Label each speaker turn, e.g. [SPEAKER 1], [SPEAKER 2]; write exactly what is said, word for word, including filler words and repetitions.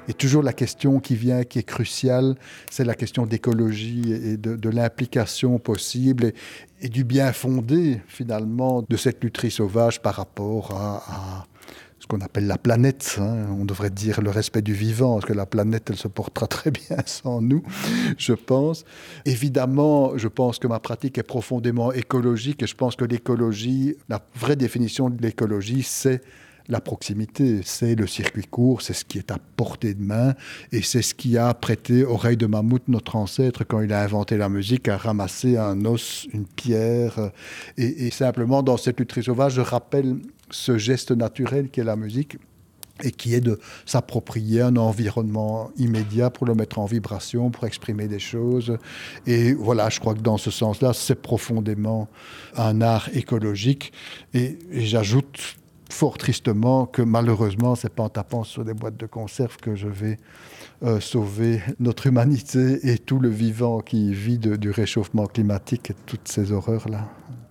[SPEAKER 1] Et toujours la question qui vient, qui est cruciale, c'est la question d'écologie et de, de l'implication possible et, et du bien fondé, finalement, de cette lutherie sauvage par rapport à, à ce qu'on appelle la planète. Hein. On devrait dire le respect du vivant, parce que la planète, elle se portera très bien sans nous, je pense. Évidemment, je pense que ma pratique est profondément écologique et je pense que l'écologie, la vraie définition de l'écologie, c'est la proximité, c'est le circuit court, c'est ce qui est à portée de main et c'est ce qui a prêté oreille de mammouth, notre ancêtre, quand il a inventé la musique, à ramasser un os, une pierre. Et, et simplement, dans cette lutherie sauvage, je rappelle ce geste naturel qu'est la musique et qui est de s'approprier un environnement immédiat pour le mettre en vibration, pour exprimer des choses. Et voilà, je crois que dans ce sens-là, c'est profondément un art écologique. Et, et j'ajoute fort tristement que malheureusement, c'est pas en tapant sur des boîtes de conserve que je vais euh, sauver notre humanité et tout le vivant qui vit de, du réchauffement climatique et toutes ces horreurs-là.